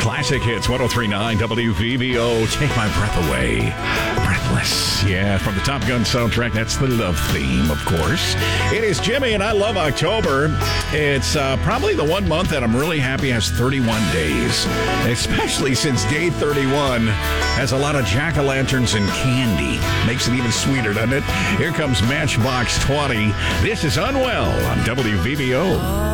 Classic Hits 103.9 WVVO. Take my breath away. Breathless. Yeah, from the Top Gun soundtrack. That's the love theme, of course. It is Jimmy, and I love October. It's probably the one month that I'm really happy has 31 days, especially since day 31 has a lot of jack-o'-lanterns and candy. Makes it even sweeter, doesn't it? Here comes Matchbox 20. This is Unwell on WVVO.